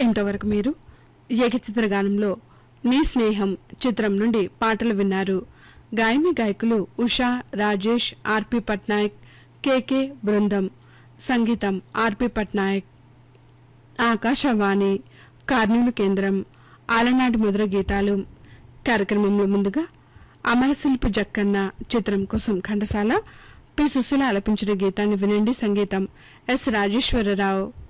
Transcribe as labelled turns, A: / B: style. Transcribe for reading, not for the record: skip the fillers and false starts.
A: ఇంతవరకు మీరు ఏకచిత్రగానంలో నీ స్నేహం చిత్రం నుండి పాటలు విన్నారు. గాయని గాయకులు ఉషా, రాజేష్, ఆర్పి పట్నాయక్, కేకే బృందం. సంగీతం ఆర్పి పట్నాయక్. ఆకాశవాణి కర్నూలు కేంద్రం. ఆలనాటి మధుర గీతాలు కార్యక్రమంలో ముందుగా అమరశిల్పి జక్కన్న చిత్రం కోసం ఘంటసాల, పి సుశీల ఆలపించిన గీతాన్ని వినండి. సంగీతం ఎస్ రాజేశ్వరరావు.